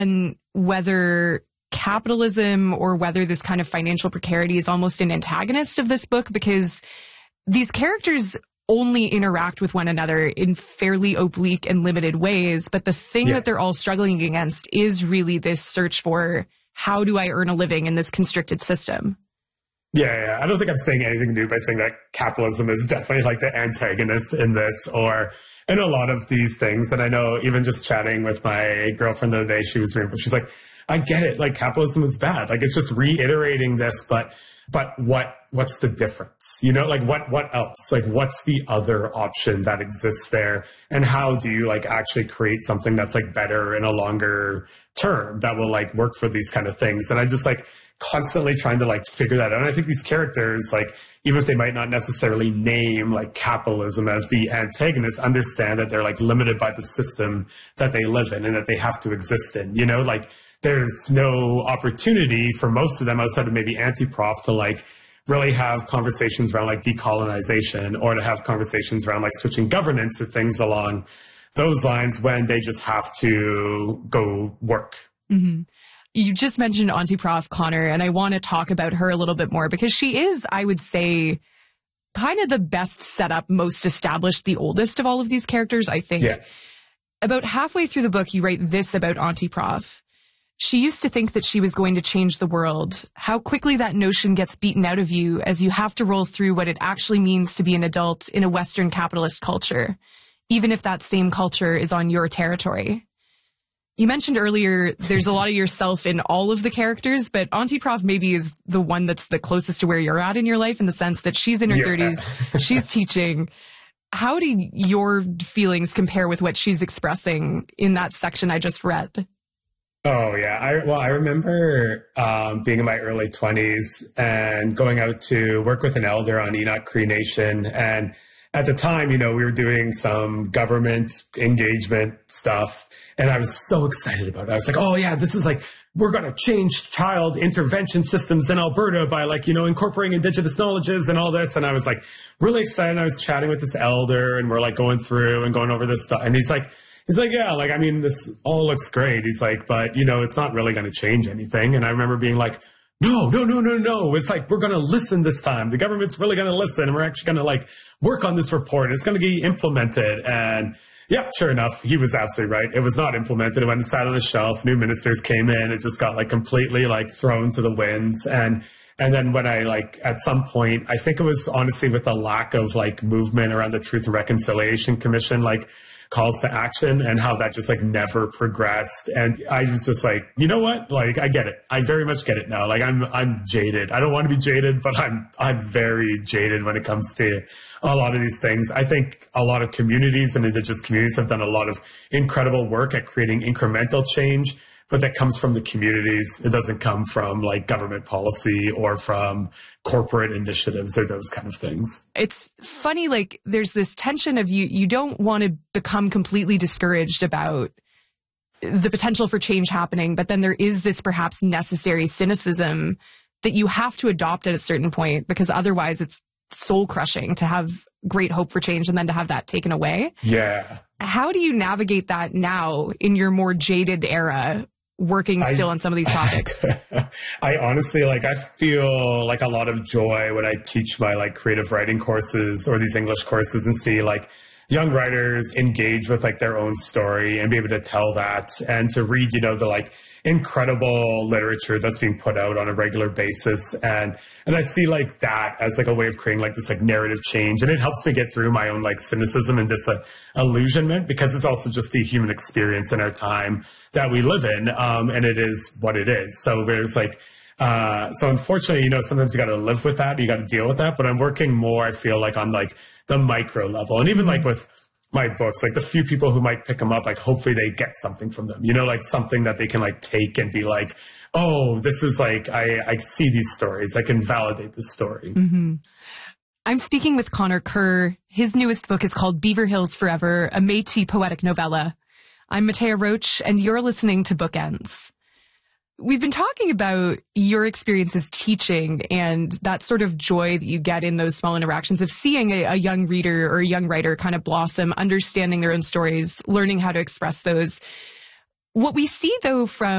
and whether capitalism or whether this kind of financial precarity is almost an antagonist of this book, because these characters only interact with one another in fairly oblique and limited ways. But the thing that they're all struggling against is really this search for, how do I earn a living in this constricted system? Yeah. I don't think I'm saying anything new by saying that capitalism is definitely like the antagonist in this, or in a lot of these things. And I know even just chatting with my girlfriend the other day, she's like, I get it. Like, capitalism is bad. Like, it's just reiterating this, but what's the difference? You know, like what else? Like, what's the other option that exists there? And how do you like actually create something that's like better in a longer term that will like work for these kind of things? And I just like constantly trying to like figure that out. And I think these characters, like, even if they might not necessarily name like capitalism as the antagonist, understand that they're like limited by the system that they live in and that they have to exist in, you know, like there's no opportunity for most of them outside of maybe Antiprof to like really have conversations around like decolonization, or to have conversations around like switching governance or things along those lines when they just have to go work. Mm-hmm. You just mentioned Antiprof, Connor, and I want to talk about her a little bit more because she is, I would say, kind of the best set up, most established, the oldest of all of these characters, I think. Yeah. About halfway through the book, you write this about Antiprof. She used to think that she was going to change the world. How quickly that notion gets beaten out of you as you have to roll through what it actually means to be an adult in a Western capitalist culture, even if that same culture is on your territory. You mentioned earlier there's a lot of yourself in all of the characters, but Antiprof maybe is the one that's the closest to where you're at in your life, in the sense that she's in her 30s, she's teaching. How do your feelings compare with what she's expressing in that section I just read? Oh, yeah. I remember being in my early 20s and going out to work with an elder on Enoch Cree Nation. And at the time, you know, we were doing some government engagement stuff. And I was so excited about it. I was like, oh, yeah, this is like, we're going to change child intervention systems in Alberta by like, you know, incorporating Indigenous knowledges and all this. And I was like really excited. I was chatting with this elder and we're like going through and going over this stuff. And he's like, yeah, like, I mean, this all looks great. He's like, but, you know, it's not really going to change anything. And I remember being like, no. It's like, we're going to listen this time. The government's really going to listen. And we're actually going to like work on this report. It's going to be implemented. And yeah, sure enough, he was absolutely right. It was not implemented. It went and sat on the shelf. New ministers came in. It just got like completely like thrown to the winds. And then when I like, at some point, I think it was honestly with the lack of like movement around the Truth and Reconciliation Commission, like calls to action, and how that just like never progressed. And I was just like, you know what? Like, I get it. I very much get it now. Like, I'm jaded. I don't want to be jaded, but I'm very jaded when it comes to a lot of these things. I think a lot of communities and Indigenous communities have done a lot of incredible work at creating incremental change, but that comes from the communities. It doesn't come from like government policy or from corporate initiatives or those kind of things. It's funny, like there's this tension of you don't want to become completely discouraged about the potential for change happening, but then there is this perhaps necessary cynicism that you have to adopt at a certain point, because otherwise it's soul crushing to have great hope for change and then to have that taken away. Yeah. How do you navigate that now in your more jaded era, working still on some of these topics? I honestly, like, I feel like a lot of joy when I teach my like creative writing courses or these English courses and see like young writers engage with like their own story and be able to tell that, and to read, you know, the like incredible literature that's being put out on a regular basis. And I see like that as like a way of creating like this like narrative change. And it helps me get through my own like cynicism and this illusionment, because it's also just the human experience in our time that we live in. And it is what it is. So there's like, so unfortunately, you know, sometimes you got to live with that. You got to deal with that. But I'm working more, I feel like, on like the micro level. And even like with my books, like the few people who might pick them up, like hopefully they get something from them, you know, like something that they can like take and be like, oh, this is like, I see these stories. I can validate this story. Mm-hmm. I'm speaking with Connor Kerr. His newest book is called Beaver Hills Forever, a Métis poetic novella. I'm Matea Roach, and you're listening to Bookends. We've been talking about your experiences teaching and that sort of joy that you get in those small interactions of seeing a young reader or a young writer kind of blossom, understanding their own stories, learning how to express those. What we see, though, from